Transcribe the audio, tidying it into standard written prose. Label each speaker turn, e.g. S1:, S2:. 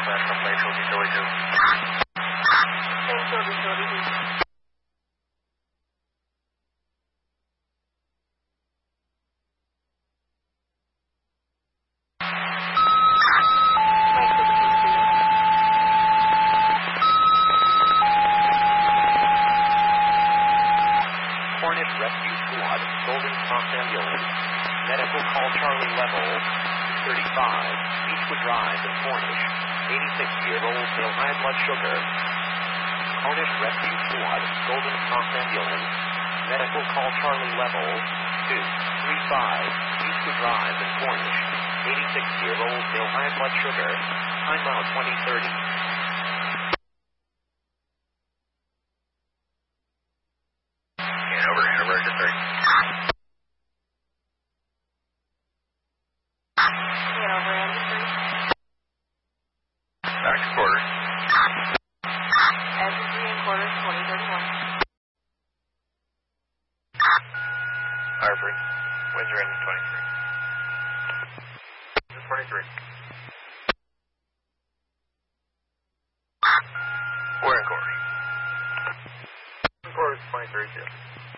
S1: Plainfield Utility 2.
S2: Plainfield Utility 2.
S1: Hornet Rescue Squad, Golden Cross Ambulance, medical call Charlie level 35, Beechwood Drive in Cornish, 86-year-old, male high blood sugar. Hornet Rescue Squad, Golden Cross Ambulance, medical call Charlie level 235, Beechwood Drive in Cornish, 86-year-old, male high blood sugar, time out 2030. Over emergency.
S2: Hanover Industry.
S1: Back to quarters.
S2: Industry in quarters 2031.
S1: Harvard. Winds are in 23. 23. We're in quarters. Quarters 23 too.